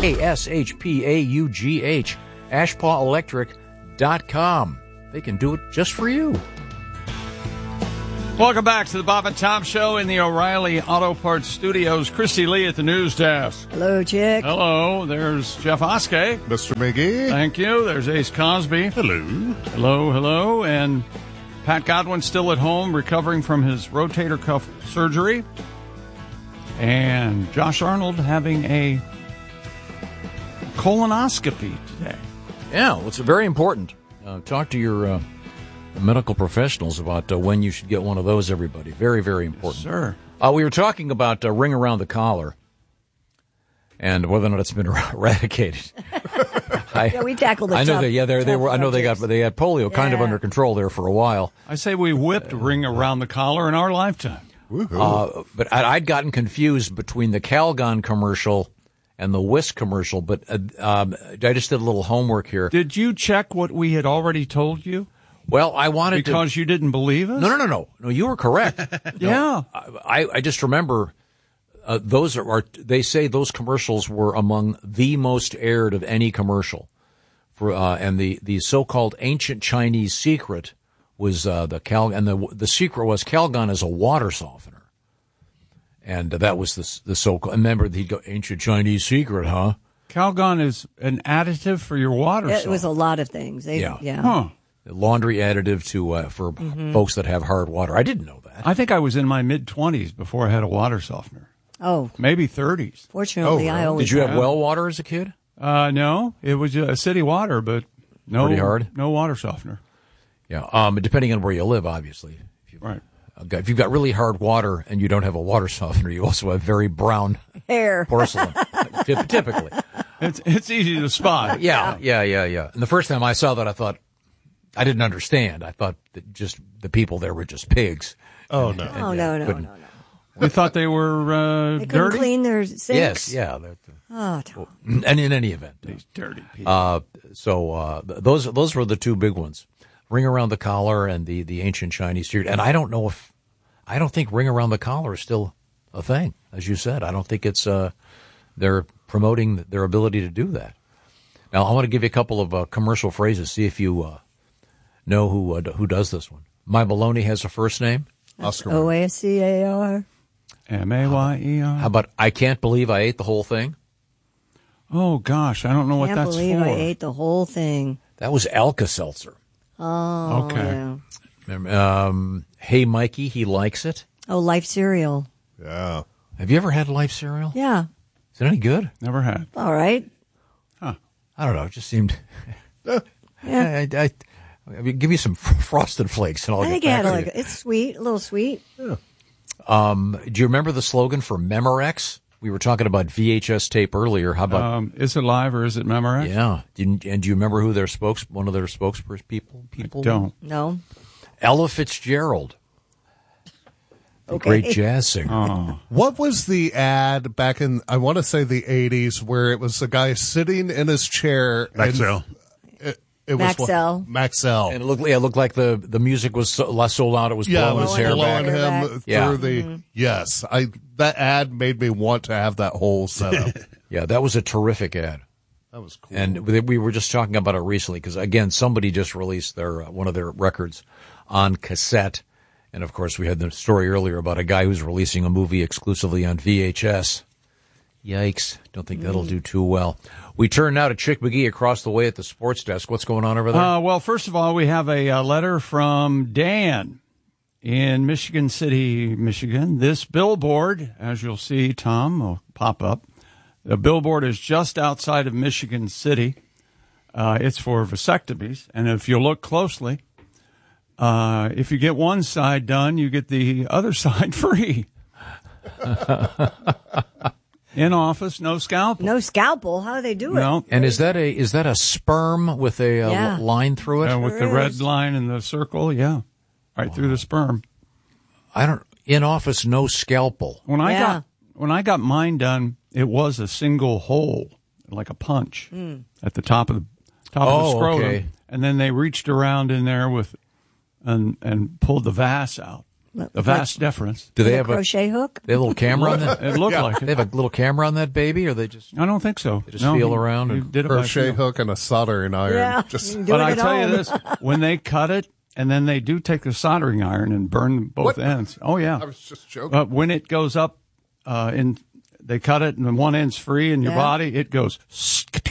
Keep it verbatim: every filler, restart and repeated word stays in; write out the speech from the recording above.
A S H P A U G H, ashpaw electric dot com. They can do it just for you. Welcome back to the Bob and Tom Show in the O'Reilly Auto Parts Studios. Christy Lee at the news desk. Hello, Chick. Hello. There's Jeff Oskey. Mister McGee. Thank you. There's Ace Cosby. Hello. Hello, hello. And Pat Godwin still at home recovering from his rotator cuff surgery. And Josh Arnold having a colonoscopy today. Yeah, well, it's very important. Uh, talk to your uh, medical professionals about uh, when you should get one of those, everybody. Very, very important. Yes, sir. Uh, we were talking about uh, ring around the collar and whether or not it's been eradicated. I, yeah, we tackled the I know tough, that. Yeah, they they were. I know they got they had polio yeah. kind of under control there for a while. I say we whipped uh, ring around the collar in our lifetime. Uh, but I, I'd gotten confused between the Calgon commercial and the Whisk commercial. But uh, um, I just did a little homework here. Did you check what we had already told you? Well, I wanted because to. Because you didn't believe us? No, no, no, no. No, you were correct. yeah. No, I, I just remember uh, those are, are, they say those commercials were among the most aired of any commercial. For uh, And the, the so-called ancient Chinese secret was uh, the Cal, and the the secret was Calgon is a water softener. And uh, that was the, the so-called, remember, he'd go, ancient Chinese secret, huh? Calgon is an additive for your water It softener. was a lot of things. They, yeah. yeah. Huh. Laundry additive to uh, for mm-hmm. folks that have hard water. I didn't know that. I think I was in my mid-twenties before I had a water softener. Oh. Maybe thirties. Fortunately, oh, really? I always Did you have had. well water as a kid? Uh, no. It was uh, city water, but no, pretty hard? No water softener. Yeah, um, depending on where you live, obviously. If you've, right. Uh, if you've got really hard water and you don't have a water softener, you also have very brown hair porcelain, typically. It's it's easy to spot. Yeah, yeah, yeah, yeah. And the first time I saw that, I thought, I didn't understand. I thought that just the people there were just pigs. Oh, and, no. And, oh, and, no, no, no, no, no. We thought they were uh, they couldn't dirty? clean their sinks? Yes, yeah. Oh, Tom. And in any event. These dirty people. Uh, so uh, those those were the two big ones. Ring around the collar and the, the ancient Chinese secret. And I don't know if, I don't think ring around the collar is still a thing, as you said. I don't think it's, uh, they're promoting their ability to do that. Now, I want to give you a couple of uh, commercial phrases, see if you uh, know who uh, who does this one. My Baloney has a first name. Oscar. O A C A R. M A Y E R. How about I can't believe I ate the whole thing? Oh, gosh, I don't know what Can't that's believe for. I ate the whole thing. That was Alka-Seltzer. Oh, Okay. yeah. Um, hey, Mikey, he likes it. Oh, Life cereal. Yeah. Have you ever had Life cereal? Yeah. Is it any good? Never had. All right. Huh. I don't know. It just seemed. Yeah. I, I, I mean, give me some frosted flakes and I'll I get think it back had to like you. it's sweet, a little sweet. Yeah. Um, do you remember the slogan for Memorex? We were talking about V H S tape earlier. How about? Um, is it live or is it Memorex? Yeah. Didn't, and do you remember who their spokes? One of their spokespeople people. People. I don't. No. Ella Fitzgerald. The Okay. great jazz singer. Oh. What was the ad back in, I want to say the eighties, where it was a guy sitting in his chair? Maxell. It, it was Maxell. Maxell. And it looked, yeah, it looked like the, the music was so, so loud it was Yeah, blowing it his was hair blowing back. him Back. through Yeah. the, Mm-hmm. yes. I, that ad made me want to have that whole setup. Yeah, that was a terrific ad. That was cool. And we were just talking about it recently because, again, somebody just released their uh, one of their records on cassette. And, of course, we had the story earlier about a guy who's releasing a movie exclusively on V H S. Yikes. Don't think that'll do too well. We turn now to Chick McGee across the way at the sports desk. What's going on over there? Uh, well, first of all, we have a, uh letter from Dan in Michigan City, Michigan. This billboard, as you'll see, Tom, will pop up. The billboard is just outside of Michigan City. Uh, it's for vasectomies. And if you look closely, uh, if you get one side done, you get the other side free. In office, no scalpel. No scalpel. How do they do it? No. And is that a is that a sperm with a uh, Yeah. line through it? Uh, with the Sure red is. line and the circle, yeah. Right through the sperm. I don't. In office, no scalpel. When I Yeah. got when I got mine done, it was a single hole, like a punch at the top of the top of Oh, the scrotum, okay. and then they reached around in there with and and pulled the vas out. The vast difference. Do they With a have a, crochet hook? they have a little camera on that? It looked like They it. have a little camera on that baby, or they just I don't think so. They just no, feel he- around he and- did it by Crochet feel. hook and a soldering iron. Yeah. Just You can do But it I at tell you home. this: when they cut it, and then they do take the soldering iron and burn both What? ends. Oh yeah. I was just joking. But when it goes up, uh, in they cut it and one end's free in your Yeah. body, it goes. Sk-